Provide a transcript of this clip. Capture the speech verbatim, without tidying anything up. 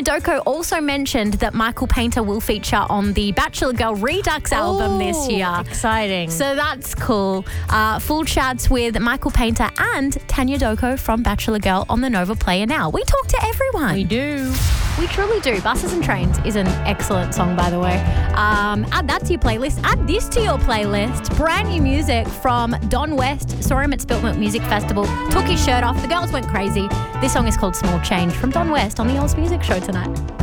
Doko also mentioned that Michael Painter will feature on the Bachelor Girl Redux album this year. Exciting. So that's cool. Uh, full chats with Michael Painter and Tanya Doko from Bachelor Girl on the Nova Player now. We talk to everyone. We do. We truly do. Buses and Trains is an excellent song, by the way. Um, add that to your playlist. Add this to your playlist. Brand new music from Don West. Saw him at Spiltmilk Music Festival. Took his shirt off. The girls went crazy. This song is called Small Change from Don West on the Oz Music Show tonight.